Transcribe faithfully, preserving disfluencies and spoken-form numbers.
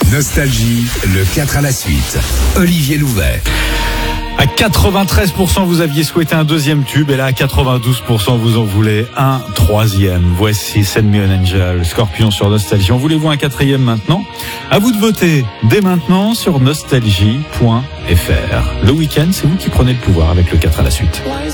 Nostalgie, le quatre à la suite. Olivier Louvet. À quatre-vingt-treize pour cent, vous aviez souhaité un deuxième tube, et là, à quatre-vingt-douze pour cent, vous en voulez un troisième. Voici Send Me an Angel, Scorpion sur Nostalgie. En voulez-vous un quatrième maintenant? À vous de voter dès maintenant sur nostalgie point f r. Le week-end, c'est vous qui prenez le pouvoir avec le quatre à la suite.